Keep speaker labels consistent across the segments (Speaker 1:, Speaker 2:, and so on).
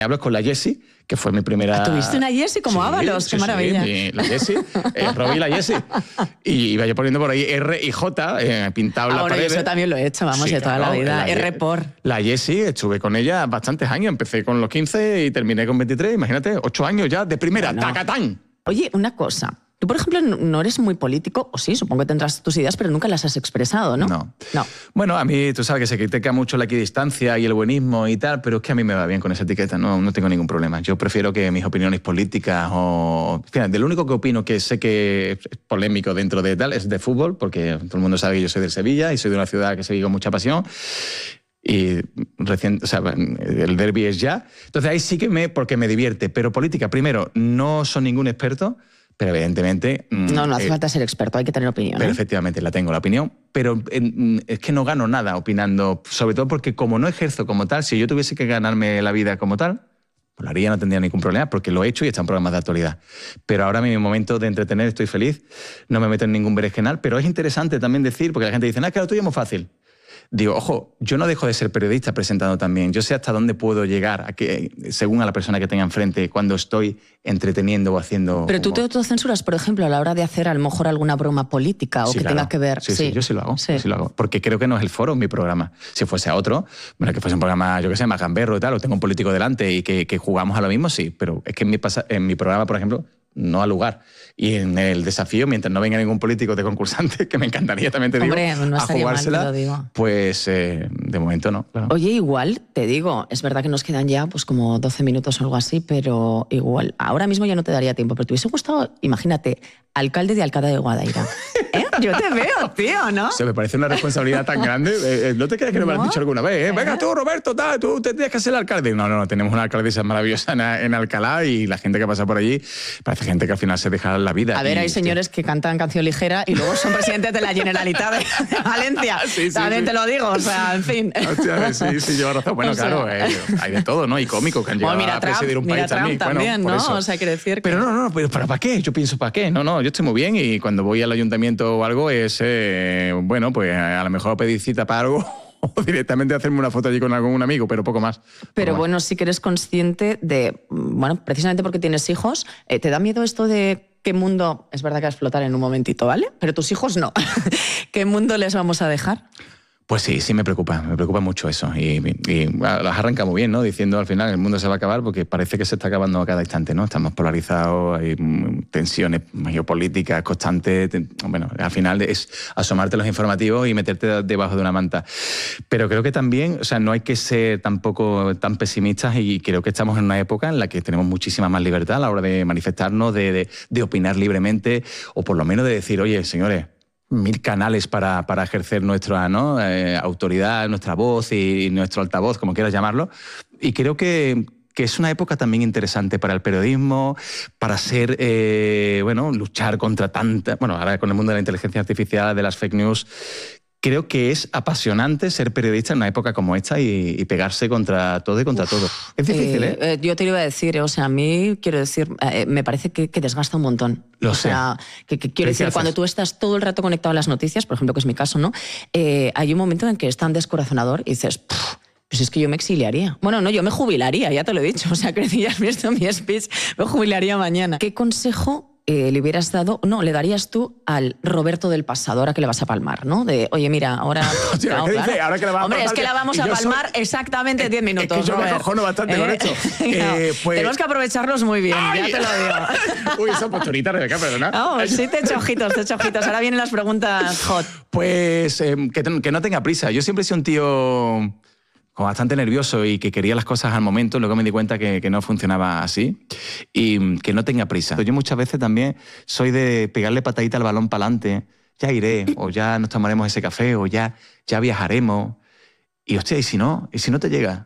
Speaker 1: Hablo con la Jessie, que fue mi primera...
Speaker 2: ¿Tuviste una Jessie como Ábalos? ¡Qué maravilla!
Speaker 1: La Jessie, Robbie y la Jessie. Y iba yo poniendo por ahí R y J pintado en la pared.
Speaker 2: Eso también lo he hecho, vamos, de toda la vida. R por...
Speaker 1: La Jessie, estuve con ella bastantes años. Empecé con los 15 y terminé con 23. Imagínate, 8 años ya de primera. Bueno. ¡Tacatán!
Speaker 2: Oye, una cosa. Tú, por ejemplo, no eres muy político, o sí, supongo que tendrás tus ideas, pero nunca las has expresado, ¿no?
Speaker 1: No. Bueno, a mí, tú sabes que se critica mucho la equidistancia y el buenismo y tal, pero es que a mí me va bien con esa etiqueta, no tengo ningún problema. Yo prefiero que mis opiniones políticas o... Fíjate, de lo único que opino que sé que es polémico dentro de tal es de fútbol, porque todo el mundo sabe que yo soy de Sevilla y soy de una ciudad que se vive con mucha pasión. Y el derbi es ya. Entonces ahí sí que porque me divierte. Pero política, primero, no soy ningún experto, pero evidentemente...
Speaker 2: No hace falta ser experto, hay que tener opinión.
Speaker 1: Pero efectivamente la tengo, la opinión, pero es que no gano nada opinando, sobre todo porque como no ejerzo como tal, si yo tuviese que ganarme la vida como tal, pues lo haría, no tendría ningún problema, porque lo he hecho y está en programas de actualidad. Pero ahora en mi momento de entretener estoy feliz, no me meto en ningún berenjenal, pero es interesante también decir, porque la gente dice, es que lo tuyo es muy fácil. Digo, ojo, yo no dejo de ser periodista presentando también. Yo sé hasta dónde puedo llegar, según a la persona que tenga enfrente, cuando estoy entreteniendo o haciendo...
Speaker 2: Pero tú te autocensuras, por ejemplo, a la hora de hacer a lo mejor alguna broma política o que tenga que ver...
Speaker 1: Sí, yo sí lo hago, sí lo hago. Porque creo que no es el foro mi programa. Si fuese a otro, bueno, que fuese un programa, yo qué sé, más gamberro y tal, o tengo un político delante y que jugamos a lo mismo, sí. Pero es que en mi programa, por ejemplo, no ha lugar. Y en el desafío, mientras no venga ningún político de concursante, que me encantaría, también te digo,
Speaker 2: no
Speaker 1: a jugársela,
Speaker 2: mal, te lo digo.
Speaker 1: Pues de momento no. Claro.
Speaker 2: Oye, igual, te digo, es verdad que nos quedan ya pues como 12 minutos o algo así, pero igual, ahora mismo ya no te daría tiempo, pero te hubiese gustado, imagínate, alcalde de Alcalá de Guadaira. Yo te veo, tío, ¿no?
Speaker 1: Me parece una responsabilidad tan grande. ¿No te crees que no me lo has dicho alguna vez? Venga tú, Roberto, tú tendrías que ser el alcalde. No, tenemos una alcaldesa maravillosa en Alcalá y la gente que pasa por allí parece gente que al final se deja la vida.
Speaker 2: A ver, hay señores que cantan canción ligera y luego son presidentes de la Generalitat de Valencia. También te lo digo, o sea, en fin.
Speaker 1: Hostia, sí, lleva razón. Bueno, claro, hay de todo, ¿no? Y cómicos que han llegado a presidir un país también.
Speaker 2: También, bueno, ¿no? O sea, quiere decir que...
Speaker 1: Pero no, ¿para qué? Yo pienso, ¿para qué? No, yo estoy muy bien y cuando voy al ayuntamiento o algo es, bueno, pues a lo mejor pedir cita para algo o directamente hacerme una foto allí con algún amigo, pero poco más.
Speaker 2: Pero bueno, sí que eres consciente de, bueno, precisamente porque tienes hijos, ¿te da miedo esto de qué mundo, es verdad que vas a explotar en un momentito, ¿vale? Pero tus hijos no. ¿Qué mundo les vamos a dejar?
Speaker 1: Pues sí me preocupa mucho eso. Y las arranca muy bien, ¿no? Diciendo al final el mundo se va a acabar porque parece que se está acabando a cada instante, ¿no? Estamos polarizados, hay tensiones geopolíticas constantes. Bueno, al final es asomarte a los informativos y meterte debajo de una manta. Pero creo que también, o sea, no hay que ser tampoco tan pesimistas y creo que estamos en una época en la que tenemos muchísima más libertad a la hora de manifestarnos, de opinar libremente o por lo menos de decir, oye, señores, 1000 canales para ejercer nuestra autoridad, nuestra voz y nuestro altavoz, como quieras llamarlo. Y creo que es una época también interesante para el periodismo, para ser, luchar contra tanta... Bueno, ahora con el mundo de la inteligencia artificial, de las fake news... Creo que es apasionante ser periodista en una época como esta y pegarse contra todo y contra todo. Es difícil, ¿eh?
Speaker 2: Yo te lo iba a decir, o sea, a mí, quiero decir, me parece que desgasta un montón.
Speaker 1: Lo sé.
Speaker 2: O sea, quiero decir, cuando tú estás todo el rato conectado a las noticias, por ejemplo, que es mi caso, ¿no? Hay un momento en que es tan descorazonador y dices... Pues es que yo me exiliaría. Bueno, no, yo me jubilaría, ya te lo he dicho. O sea, que ya has visto mi speech, me jubilaría mañana. ¿Qué consejo le hubieras dado, no, le darías tú al Roberto del pasado, ahora que le vas a palmar, ¿no? De, oye, mira, ahora...
Speaker 1: Hostia,
Speaker 2: claro,
Speaker 1: ¿qué dice? Ahora que le vamos a
Speaker 2: Hombre,
Speaker 1: palmar,
Speaker 2: es que la vamos a palmar exactamente 10 minutos.
Speaker 1: Es que yo me acojono bastante con esto.
Speaker 2: Pues... Tenemos que aprovecharlos muy bien, ya te lo digo.
Speaker 1: Uy, esa posturita, Rebeca, perdona.
Speaker 2: No, sí, te echo ojitos. Ahora vienen las preguntas hot.
Speaker 1: Pues que no tenga prisa. Yo siempre he sido un tío... bastante nervioso y que quería las cosas al momento, luego me di cuenta que no funcionaba así y que no tenga prisa. Yo muchas veces también soy de pegarle patadita al balón para adelante, ya iré, o ya nos tomaremos ese café, o ya viajaremos. Y hostia, ¿y si no te llega?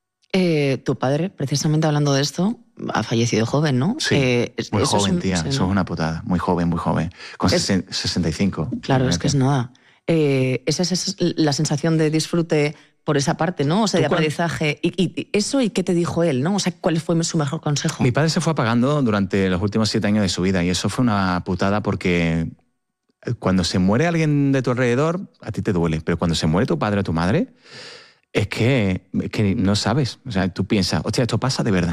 Speaker 2: Tu padre, precisamente hablando de esto, ha fallecido joven, ¿no?
Speaker 1: Sí, muy joven, tía, eso es una putada, muy joven, con 65.
Speaker 2: Claro, es que es nada. Esa es la sensación de disfrute por esa parte, ¿no? O sea, de aprendizaje. Y eso, ¿y qué te dijo él, no? O sea, ¿cuál fue su mejor consejo?
Speaker 1: Mi padre se fue apagando durante los últimos 7 años de su vida y eso fue una putada porque cuando se muere alguien de tu alrededor, a ti te duele, pero cuando se muere tu padre o tu madre, es que no sabes. O sea, tú piensas, hostia, esto pasa de verdad.